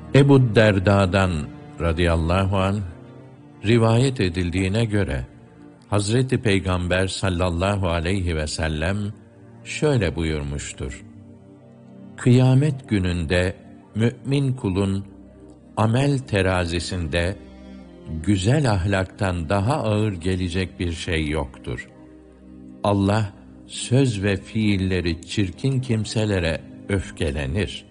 Ebu Derda'dan radıyallahu anh rivayet edildiğine göre Hazreti Peygamber sallallahu aleyhi ve sellem şöyle buyurmuştur: Kıyamet gününde mümin kulun amel terazisinde güzel ahlaktan daha ağır gelecek bir şey yoktur. Allah söz ve fiilleri çirkin kimselere öfkelenir.